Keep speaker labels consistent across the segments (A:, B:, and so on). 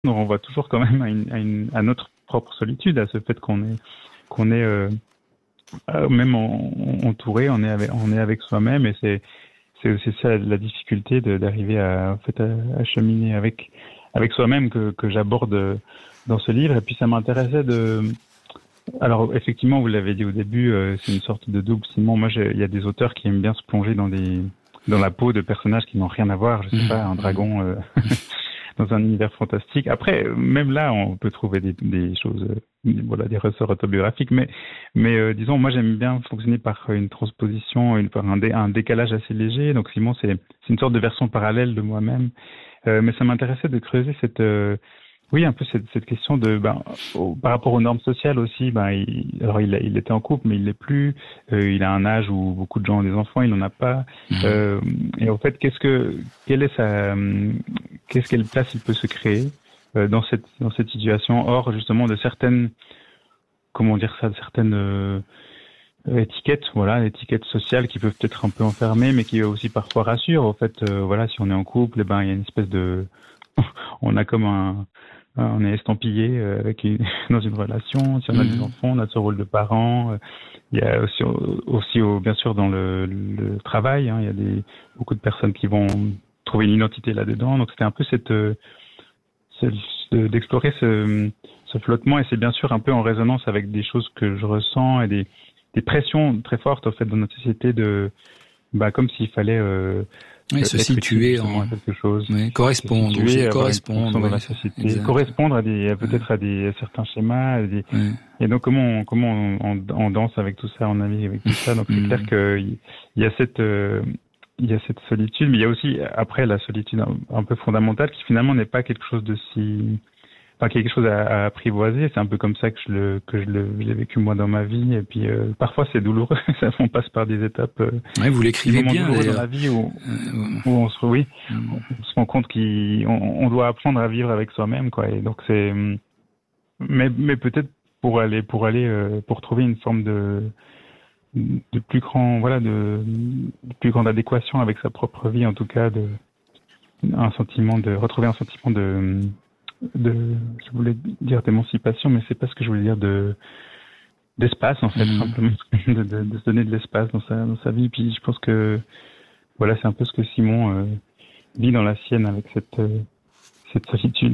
A: nous renvoie toujours quand même à notre propre solitude, à ce fait qu'on est même entouré, on est avec soi-même, et c'est aussi ça la difficulté d'arriver à cheminer avec soi-même que j'aborde dans ce livre. Et puis ça m'intéressait alors effectivement, vous l'avez dit au début, c'est une sorte de double ciment. Moi, il y a des auteurs qui aiment bien se plonger dans la peau de personnages qui n'ont rien à voir, je sais pas, un dragon dans un univers fantastique. Après, même là, on peut trouver des choses, des ressorts autobiographiques, mais disons, moi j'aime bien fonctionner par une transposition, par un décalage assez léger. Donc Simon, c'est une sorte de version parallèle de moi-même. Mais ça m'intéressait de creuser un peu cette question par rapport aux normes sociales aussi. Il était en couple, mais il l'est plus. Il a un âge où beaucoup de gens ont des enfants, il n'en a pas. Et en fait, quelle place il peut se créer dans cette situation, hors justement de certaines, étiquettes, étiquettes sociales qui peuvent être un peu enfermées, mais qui aussi parfois rassurent. En fait, si on est en couple, il y a une espèce de, on a comme on est estampillé dans une relation. Si on a des enfants, on a ce rôle de parent. Il y a aussi bien sûr dans le travail, il y a beaucoup de personnes qui vont trouver une identité là-dedans. Donc c'était un peu d'explorer ce flottement, et c'est bien sûr un peu en résonance avec des choses que je ressens et des pressions très fortes en fait dans notre société comme s'il fallait
B: se situer en
A: quelque chose,
B: correspondre
A: dans la société, correspondre à certains schémas, et donc comment on danse avec tout ça, on navigue avec tout ça. Donc c'est clair qu'il y a cette solitude, mais il y a aussi après la solitude un peu fondamentale qui finalement n'est pas quelque chose quelque chose à apprivoiser. C'est un peu comme ça que j'ai vécu moi dans ma vie. Et puis parfois c'est douloureux. On passe par des étapes.
B: Vous l'écrivez bien
A: dans la vie où on se rend compte qu'on doit apprendre à vivre avec soi-même, quoi. Et donc mais peut-être pour trouver une forme de plus grande adéquation avec sa propre vie, en tout cas, retrouver un sentiment je voulais dire d'émancipation, mais c'est pas ce que je voulais dire, d'espace, en fait, simplement, de se donner de l'espace dans sa vie. Puis je pense que c'est un peu ce que Simon vit dans la sienne, avec cette solitude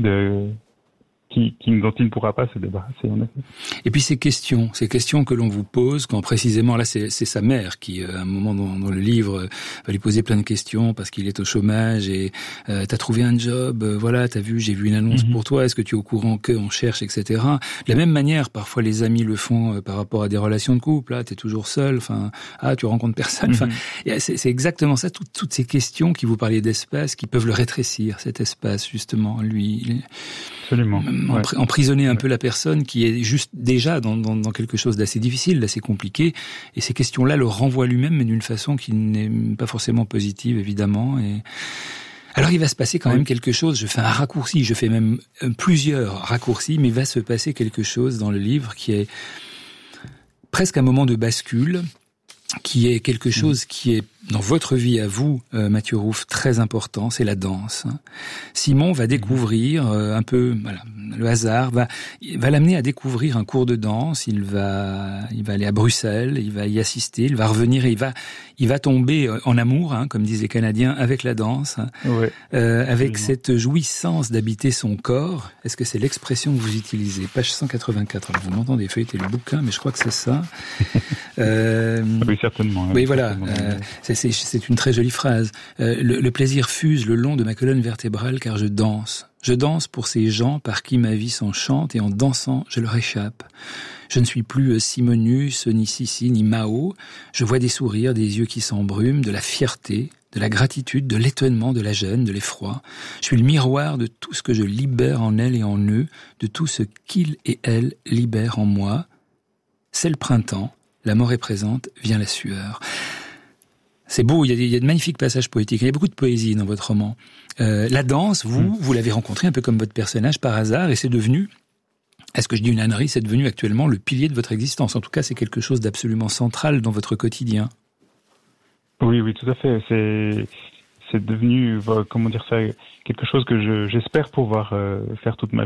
A: dont il ne pourra pas se débarrasser, en effet.
B: Et puis ces questions que l'on vous pose, quand précisément là c'est sa mère qui, à un moment dans le livre, va lui poser plein de questions parce qu'il est au chômage et t'as trouvé un job, j'ai vu une annonce pour toi, est-ce que tu es au courant qu'on cherche, etc. De la même manière, parfois les amis le font par rapport à des relations de couple, t'es toujours seul, tu rencontres personne, c'est exactement ça, toutes ces questions qui vous parliez d'espace, qui peuvent le rétrécir, cet espace, justement, lui.
A: Absolument.
B: Emprisonner un peu la personne qui est juste déjà dans quelque chose d'assez difficile, d'assez compliqué. Et ces questions-là le renvoient lui-même, mais d'une façon qui n'est pas forcément positive, évidemment. Et alors il va se passer quand même quelque chose. Je fais un raccourci, je fais même plusieurs raccourcis, mais il va se passer quelque chose dans le livre qui est presque un moment de bascule, qui est quelque chose qui est dans votre vie à vous, Mathieu Rouff, très important, c'est la danse. Simon va découvrir un peu, le hasard va l'amener à découvrir un cours de danse. Il va aller à Bruxelles, il va y assister, il va revenir et il va tomber en amour, comme disent les Canadiens, avec la danse, avec cette jouissance d'habiter son corps. Est-ce que c'est l'expression que vous utilisez? Page 184. Alors, vous m'entendez feuilleter le bouquin, mais je crois que c'est ça.
A: Oui, certainement.
B: Oui, voilà. C'est une très jolie phrase. Le plaisir fuse le long de ma colonne vertébrale car je danse. Je danse pour ces gens par qui ma vie s'enchante et en dansant, je leur échappe. Je ne suis plus Simonus, ni Sissi, ni Mao. Je vois des sourires, des yeux qui s'embrument, de la fierté, de la gratitude, de l'étonnement, de la gêne, de l'effroi. Je suis le miroir de tout ce que je libère en elle et en eux, de tout ce qu'ils et elles libèrent en moi. C'est le printemps, la mort est présente, vient la sueur. C'est beau, il y a de magnifiques passages poétiques, il y a beaucoup de poésie dans votre roman. La danse, vous l'avez rencontrée un peu comme votre personnage par hasard, et c'est devenu, est-ce que je dis une ânerie, c'est devenu actuellement le pilier de votre existence. En tout cas, c'est quelque chose d'absolument central dans votre quotidien.
A: Oui, tout à fait. c'est devenu, comment dire ça, quelque chose que j'espère pouvoir faire toute ma